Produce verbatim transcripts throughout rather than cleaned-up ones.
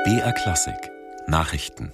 B R Klassik Nachrichten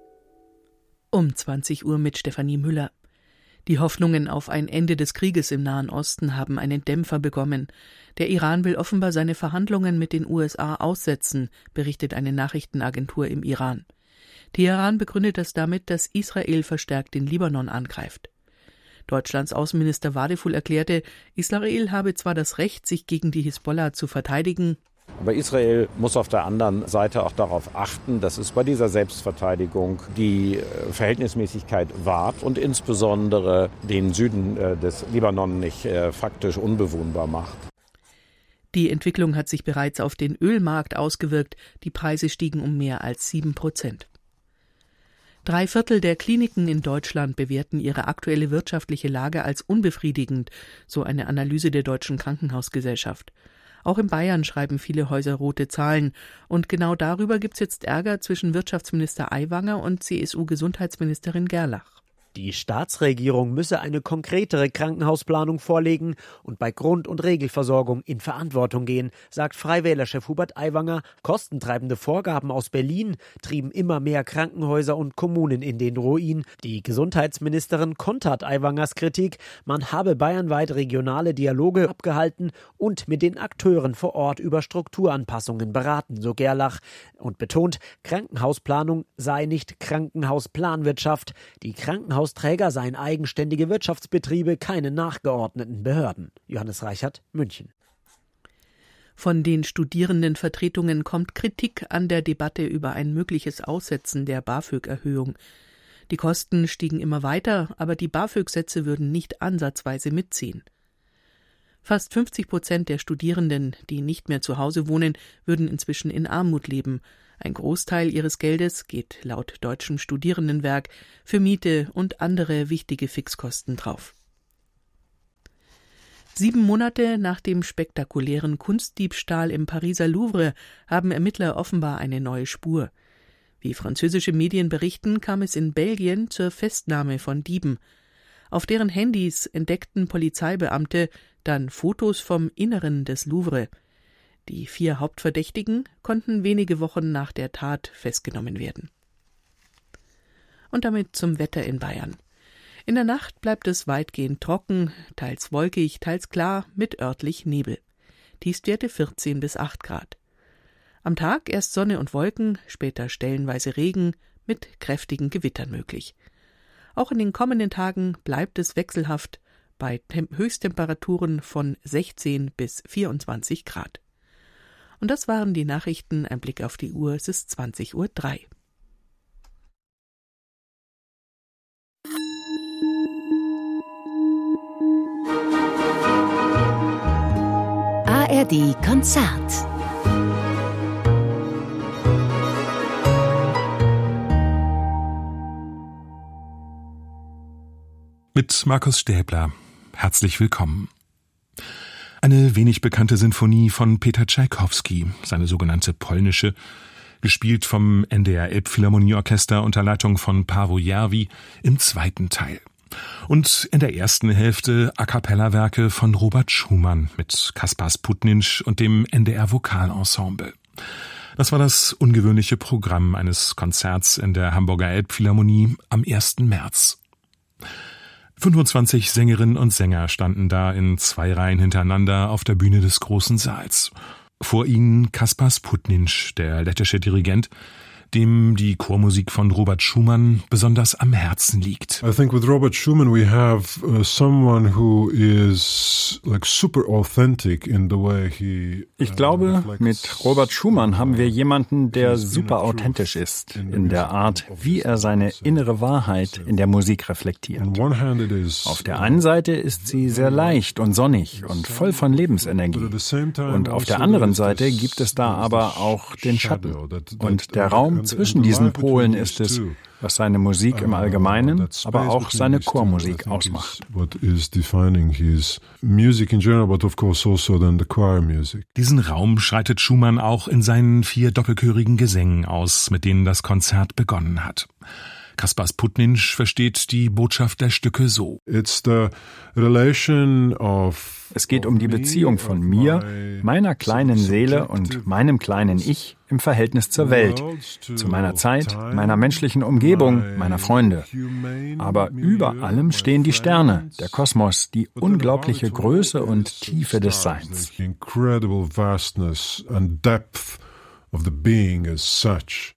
Um zwanzig Uhr mit Stefanie Müller. Die Hoffnungen auf ein Ende des Krieges im Nahen Osten haben einen Dämpfer bekommen. Der Iran will offenbar seine Verhandlungen mit den U S A aussetzen, berichtet eine Nachrichtenagentur im Iran. Teheran begründet das damit, dass Israel verstärkt den Libanon angreift. Deutschlands Außenminister Wadeful erklärte, Israel habe zwar das Recht, sich gegen die Hisbollah zu verteidigen, aber Israel muss auf der anderen Seite auch darauf achten, dass es bei dieser Selbstverteidigung die Verhältnismäßigkeit wahrt und insbesondere den Süden des Libanon nicht faktisch unbewohnbar macht. Die Entwicklung hat sich bereits auf den Ölmarkt ausgewirkt. Die Preise stiegen um mehr als sieben Prozent. Drei Viertel der Kliniken in Deutschland bewerten ihre aktuelle wirtschaftliche Lage als unbefriedigend, so eine Analyse der Deutschen Krankenhausgesellschaft. Auch in Bayern schreiben viele Häuser rote Zahlen. Und genau darüber gibt es jetzt Ärger zwischen Wirtschaftsminister Aiwanger und C S U-Gesundheitsministerin Gerlach. Die Staatsregierung müsse eine konkretere Krankenhausplanung vorlegen und bei Grund- und Regelversorgung in Verantwortung gehen, sagt Freiwählerchef Hubert Aiwanger. Kostentreibende Vorgaben aus Berlin trieben immer mehr Krankenhäuser und Kommunen in den Ruin. Die Gesundheitsministerin kontert Aiwangers Kritik. Man habe bayernweit regionale Dialoge abgehalten und mit den Akteuren vor Ort über Strukturanpassungen beraten, so Gerlach, und betont, Krankenhausplanung sei nicht Krankenhausplanwirtschaft. Die Krankenhaus Träger seien eigenständige Wirtschaftsbetriebe, keine nachgeordneten Behörden. Johannes Reichert, München. Von den Studierendenvertretungen kommt Kritik an der Debatte über ein mögliches Aussetzen der BAföG-Erhöhung. Die Kosten stiegen immer weiter, aber die BAföG-Sätze würden nicht ansatzweise mitziehen. Fast fünfzig Prozent der Studierenden, die nicht mehr zu Hause wohnen, würden inzwischen in Armut leben. Ein Großteil ihres Geldes geht laut Deutschem Studierendenwerk für Miete und andere wichtige Fixkosten drauf. Sieben Monate nach dem spektakulären Kunstdiebstahl im Pariser Louvre haben Ermittler offenbar eine neue Spur. Wie französische Medien berichten, kam es in Belgien zur Festnahme von Dieben. Auf deren Handys entdeckten Polizeibeamte dann Fotos vom Inneren des Louvre. Die vier Hauptverdächtigen konnten wenige Wochen nach der Tat festgenommen werden. Und damit zum Wetter in Bayern. In der Nacht bleibt es weitgehend trocken, teils wolkig, teils klar, mit örtlich Nebel. Tiefstwerte vierzehn bis acht Grad. Am Tag erst Sonne und Wolken, später stellenweise Regen, mit kräftigen Gewittern möglich. Auch in den kommenden Tagen bleibt es wechselhaft, bei Tem- Höchsttemperaturen von sechzehn bis vierundzwanzig Grad. Und das waren die Nachrichten. Ein Blick auf die Uhr, es ist zwanzig Uhr drei. A R D Konzert. Mit Markus Stäbler. Herzlich willkommen. Eine wenig bekannte Sinfonie von Peter Tschaikowski, seine sogenannte polnische, gespielt vom N D R Elbphilharmonieorchester unter Leitung von Paavo Järvi im zweiten Teil. Und in der ersten Hälfte A-cappella-Werke von Robert Schumann mit Kaspar Sputninch und dem N D R Vokalensemble. Das war das ungewöhnliche Programm eines Konzerts in der Hamburger Elbphilharmonie am ersten März. fünfundzwanzig Sängerinnen und Sänger standen da in zwei Reihen hintereinander auf der Bühne des großen Saals. Vor ihnen Kaspar Sputninch, der lettische Dirigent, dem die Chormusik von Robert Schumann besonders am Herzen liegt. I think with Robert Schumann we have uh, someone who is like super authentic in the way he. Ich glaube, mit Robert Schumann haben wir jemanden, der super authentisch ist in der Art, wie er seine innere Wahrheit in der Musik reflektiert. Auf der einen Seite ist sie sehr leicht und sonnig und voll von Lebensenergie. Und auf der anderen Seite gibt es da aber auch den Schatten. Und der Raum zwischen diesen Polen ist es, was seine Musik im Allgemeinen, aber auch seine Chormusik ausmacht. Diesen Raum schreitet Schumann auch in seinen vier doppelchörigen Gesängen aus, mit denen das Konzert begonnen hat. Kaspar Sputninsch versteht die Botschaft der Stücke so. It's the relation of Es geht um die Beziehung von mir, meiner kleinen Seele und meinem kleinen Ich im Verhältnis zur Welt, zu meiner Zeit, meiner menschlichen Umgebung, meiner Freunde. Aber über allem stehen die Sterne, der Kosmos, die unglaubliche Größe und Tiefe des Seins. Incredible vastness and depth of the being as such.